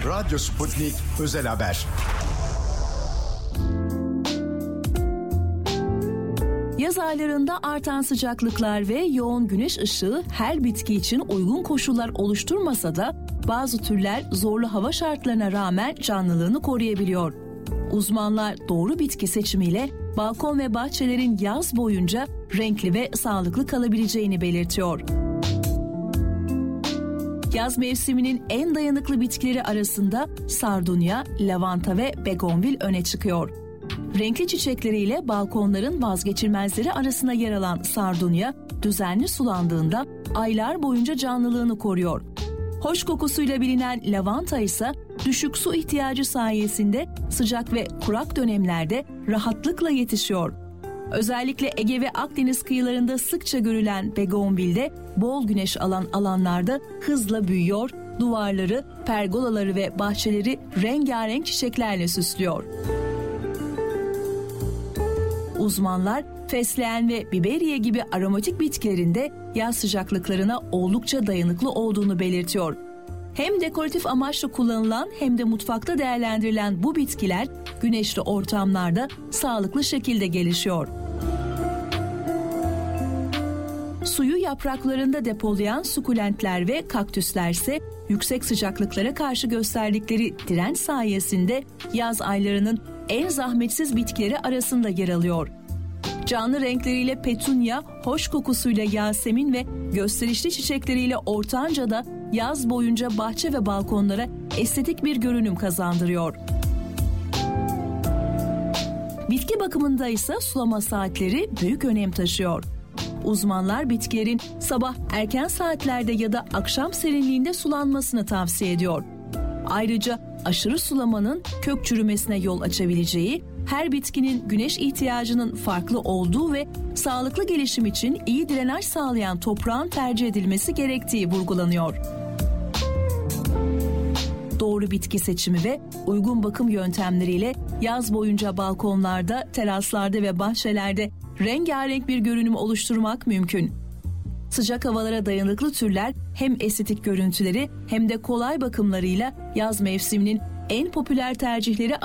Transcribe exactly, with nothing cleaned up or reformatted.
Radyo Sputnik Özel Haber. Yaz aylarında artan sıcaklıklar ve yoğun güneş ışığı her bitki için uygun koşullar oluşturmasa da bazı türler zorlu hava şartlarına rağmen canlılığını koruyabiliyor. Uzmanlar doğru bitki seçimiyle balkon ve bahçelerin yaz boyunca renkli ve sağlıklı kalabileceğini belirtiyor. Yaz mevsiminin en dayanıklı bitkileri arasında sardunya, lavanta ve begonvil öne çıkıyor. Renkli çiçekleriyle balkonların vazgeçilmezleri arasında yer alan sardunya, düzenli sulandığında aylar boyunca canlılığını koruyor. Hoş kokusuyla bilinen lavanta ise düşük su ihtiyacı sayesinde sıcak ve kurak dönemlerde rahatlıkla yetişiyor. Özellikle Ege ve Akdeniz kıyılarında sıkça görülen begonvilde bol güneş alan alanlarda hızla büyüyor, duvarları, pergolaları ve bahçeleri rengarenk çiçeklerle süslüyor. Uzmanlar fesleğen ve biberiye gibi aromatik bitkilerinde yaz sıcaklıklarına oldukça dayanıklı olduğunu belirtiyor. Hem dekoratif amaçla kullanılan hem de mutfakta değerlendirilen bu bitkiler güneşli ortamlarda sağlıklı şekilde gelişiyor. Suyu yapraklarında depolayan sukulentler ve kaktüsler ise yüksek sıcaklıklara karşı gösterdikleri direnç sayesinde yaz aylarının en zahmetsiz bitkileri arasında yer alıyor. Canlı renkleriyle petunya, hoş kokusuyla yasemin ve gösterişli çiçekleriyle ortanca da yaz boyunca bahçe ve balkonlara estetik bir görünüm kazandırıyor. Bitki bakımında ise sulama saatleri büyük önem taşıyor. Uzmanlar bitkilerin sabah erken saatlerde ya da akşam serinliğinde sulanmasını tavsiye ediyor. Ayrıca aşırı sulamanın kök çürümesine yol açabileceği, her bitkinin güneş ihtiyacının farklı olduğu ve sağlıklı gelişim için iyi drenaj sağlayan toprağın tercih edilmesi gerektiği vurgulanıyor. Doğru bitki seçimi ve uygun bakım yöntemleriyle yaz boyunca balkonlarda, teraslarda ve bahçelerde rengarenk bir görünüm oluşturmak mümkün. Sıcak havalara dayanıklı türler hem estetik görüntüleri hem de kolay bakımlarıyla yaz mevsiminin en popüler tercihleri